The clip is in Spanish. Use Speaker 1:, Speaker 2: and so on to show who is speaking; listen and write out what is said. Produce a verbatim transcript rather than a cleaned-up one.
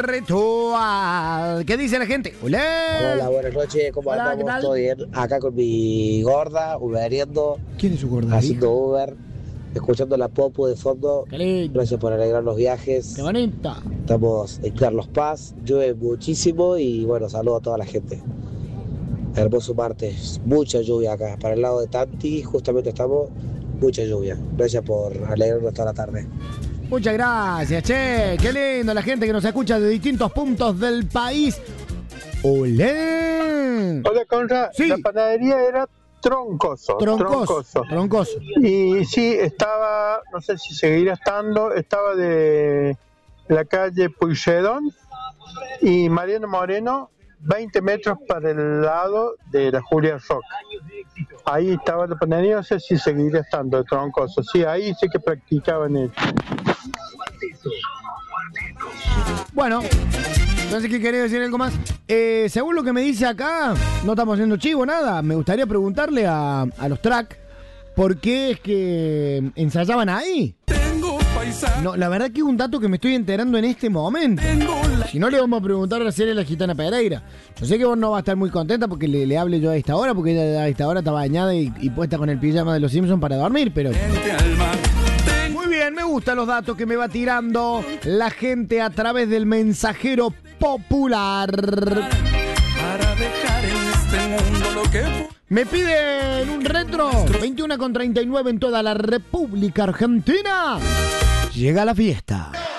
Speaker 1: Ritual. ¿Qué dice la gente? Hola.
Speaker 2: Hola, buenas noches. ¿Cómo
Speaker 1: Hola, ¿qué
Speaker 2: andamos?
Speaker 1: tal?
Speaker 2: ¿Todo bien? Acá con mi gorda, uberiendo,
Speaker 1: ¿Quién es su gorda?
Speaker 2: haciendo Uber, escuchando la popu de fondo.
Speaker 1: Qué lindo.
Speaker 2: Gracias por alegrar los viajes.
Speaker 1: Qué bonita.
Speaker 2: Estamos en Carlos Paz, llueve muchísimo y bueno, saludo a toda la gente. Hermoso martes, mucha lluvia acá. Para el lado de Tanti, justamente estamos, mucha lluvia. Gracias por alegrarnos toda la tarde.
Speaker 1: Muchas gracias, che. Qué lindo la gente que nos escucha de distintos puntos del país. ¡Olé!
Speaker 3: Hola, Conra.
Speaker 1: Sí.
Speaker 3: La panadería era Troncoso.
Speaker 1: Troncoso. Troncoso.
Speaker 3: Y sí, estaba, no sé si seguirá estando, estaba de la calle Puigdedón y Mariano Moreno, veinte metros para el lado de la Julia Roca. Ahí estaba la panadería, no sé si seguirá estando de Troncoso. Sí, ahí sí que practicaban el...
Speaker 1: Bueno, entonces, ¿qué quería decir algo más? Eh, según lo que me dice acá, no estamos haciendo chivo, nada. Me gustaría preguntarle a, a los track por qué es que ensayaban ahí. No, la verdad que es un dato que me estoy enterando en este momento. Si no, le vamos a preguntar a la serie La Gitana Pereira. Yo sé que vos no vas a estar muy contenta porque le, le hable yo a esta hora, porque ella a esta hora está bañada y, y puesta con el pijama de los Simpsons para dormir, pero... Muy bien, me gustan los datos que me va tirando la gente a través del mensajero popular.
Speaker 4: Para dejar en este mundo lo que...
Speaker 1: Me piden un retro, veintiuno con treinta y nueve en toda la República Argentina. Llega la fiesta.